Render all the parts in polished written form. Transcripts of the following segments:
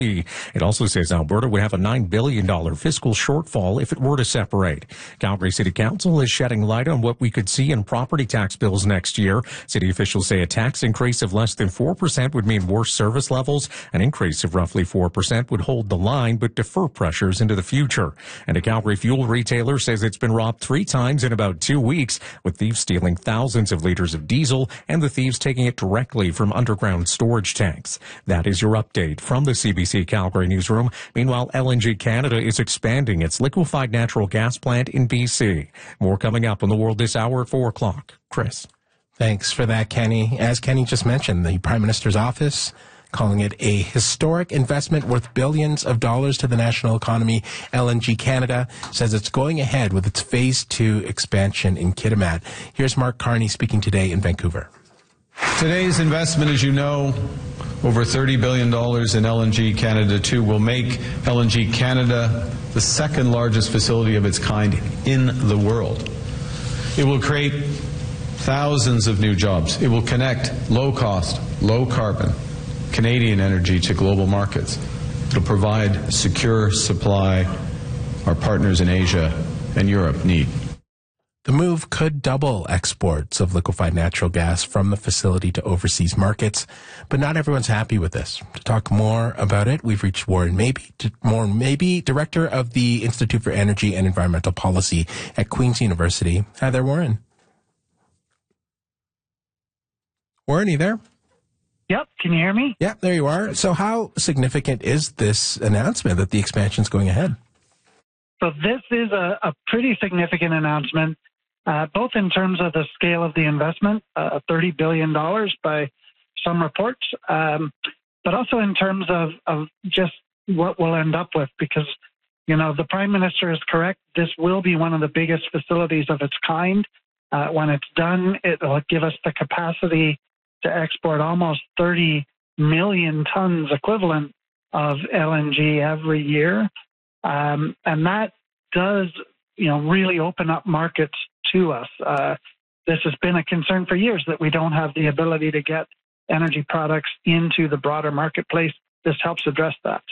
It also says Alberta would have a $9 billion fiscal shortfall if it were to separate. Calgary City Council is shedding light on what we could see in property tax bills next year. City officials say a tax increase of less than 4% would mean worse service levels. An increase of roughly 4% would hold the line but defer pressures into the future. And a Calgary fuel retailer says it's been robbed 3 times in about 2 weeks, with thieves stealing thousands of liters of diesel and the thieves taking it directly from underground storage tanks. That is your update from the CBC Calgary newsroom. Meanwhile, LNG Canada is expanding its liquefied natural gas plant in BC. More coming up on The World this hour at 4 o'clock. Chris. Thanks for that, Kenny. As Kenny just mentioned, the Prime Minister's office calling it a historic investment worth billions of dollars to the national economy. LNG Canada says it's going ahead with its Phase 2 expansion in Kitimat. Here's Mark Carney speaking today in Vancouver. Today's investment, as you know, over $30 billion in LNG Canada 2 will make LNG Canada the second largest facility of its kind in the world. It will create thousands of new jobs. It will connect low-cost, low-carbon Canadian energy to global markets. It will provide secure supply our partners in Asia and Europe need. The move could double exports of liquefied natural gas from the facility to overseas markets, but not everyone's happy with this. To talk more about it, we've reached Warren Mabey, Director of the Institute for Energy and Environmental Policy at Queen's University. Hi there, Warren. Warren, are you there? Yep, can you hear me? Yeah, there you are. So how significant is this announcement that the expansion's going ahead? So this is a pretty significant announcement. Both in terms of the scale of the investment, $30 billion by some reports, but also in terms of just what we'll end up with, because, you know, the Prime Minister is correct. This will be one of the biggest facilities of its kind. When it's done, it will give us the capacity to export almost 30 million tons equivalent of LNG every year. And that does, you know, really open up markets to us. This has been a concern for years that we don't have the ability to get energy products into the broader marketplace. This helps address that.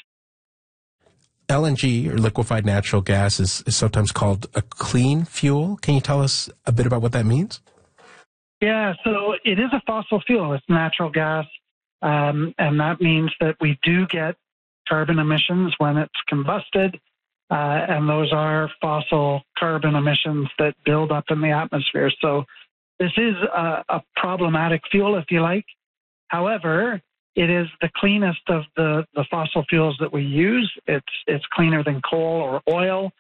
LNG, or liquefied natural gas, is sometimes called a clean fuel. Can you tell us a bit about what that means? Yeah, so it is a fossil fuel. It's natural gas, and that means that we do get carbon emissions when it's combusted. And those are fossil carbon emissions that build up in the atmosphere. So this is a problematic fuel, if you like. However, it is the cleanest of the fossil fuels that we use. It's cleaner than coal or oil.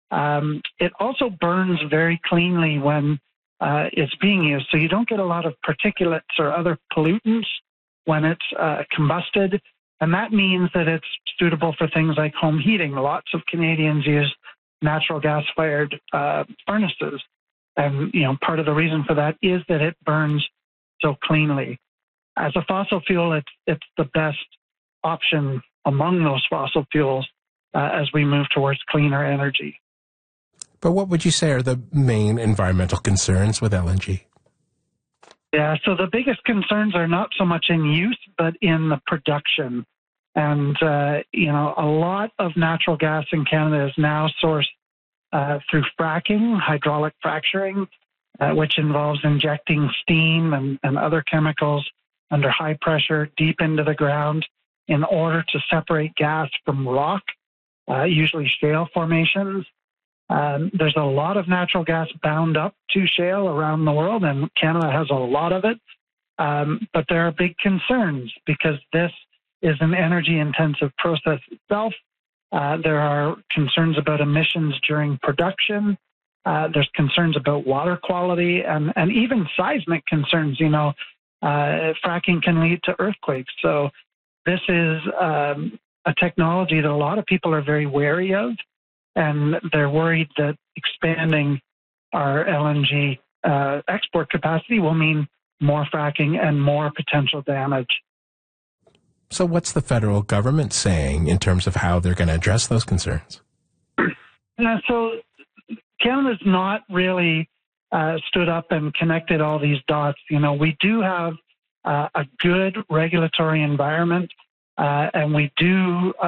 It also burns very cleanly when it's being used. So you don't get a lot of particulates or other pollutants when it's combusted. And that means that it's suitable for things like home heating. Lots of Canadians use natural gas-fired furnaces. And, you know, part of the reason for that is that it burns so cleanly. As a fossil fuel, it's the best option among those fossil fuels as we move towards cleaner energy. But what would you say are the main environmental concerns with LNG? Yeah, so the biggest concerns are not so much in use, but in the production. And, you know, a lot of natural gas in Canada is now sourced through fracking, hydraulic fracturing, which involves injecting steam and other chemicals under high pressure deep into the ground in order to separate gas from rock, usually shale formations. There's a lot of natural gas bound up to shale around the world, and Canada has a lot of it. But there are big concerns because this is an energy-intensive process itself. There are concerns about emissions during production. There's concerns about water quality and even seismic concerns. You know, fracking can lead to earthquakes. So this is a technology that a lot of people are very wary of. And they're worried that expanding our LNG export capacity will mean more fracking and more potential damage. So what's the federal government saying in terms of how they're going to address those concerns? So Canada's not really stood up and connected all these dots. You know, we do have a good regulatory environment. And we do